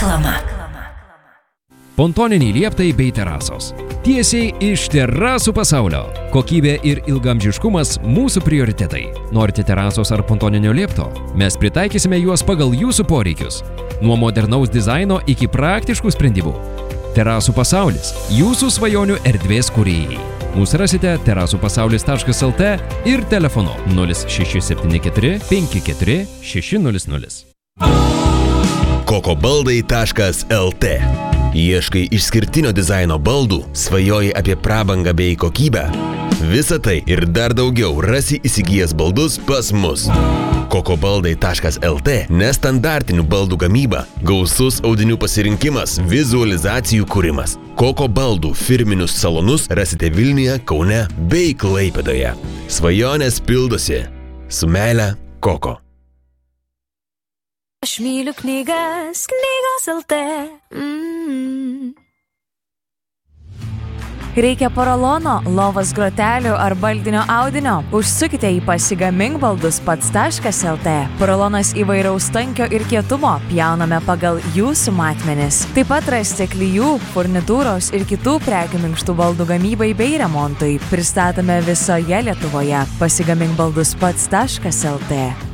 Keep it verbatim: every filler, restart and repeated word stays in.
Reklama. Pontoniniai lieptai bei terasos. Tiesiai iš terasų pasaulio. Kokybė ir ilgamžiškumas mūsų prioritetai. Norite terasos ar pontoninio liepto? Mes pritaikysime juos pagal jūsų poreikius. Nuo modernaus dizaino iki praktiškų sprendimų. Terasų pasaulis – jūsų svajonių erdvės kūrėjai. Mūsų rasite terasų pasaulis taškas lt ir telefonu nulis šeši septyni keturi penki keturi šeši nulis nulis. kokobaldai taškas lt. Ieškai išskirtinio dizaino baldų, svajoji apie prabangą bei kokybę? Visą tai ir dar daugiau rasi įsigijęs baldus pas mus. kokobaldai taškas lt nestandartinių baldų gamyba, gausus audinių pasirinkimas, vizualizacijų kūrimas. Kokobaldų firminius salonus rasite Vilniuje, Kaune bei Klaipėdoje. Svajonės pildosi. Su meile, Koko. Aš myliu knygas, knygos lt. Mm. Reikia porolono, lovos grotelių ar baldinio audinio? Užsukite į pasigamink baldus pats taškas lt. Porolonas įvairaus tankio ir kietumo, pjauname pagal jūsų matmenis. Taip pat rasite klijų, furnitūros ir kitų prekių minkštų baldų gamybai bei remontui. Pristatome visoje Lietuvoje. Pasigamink baldus pats taškas lt.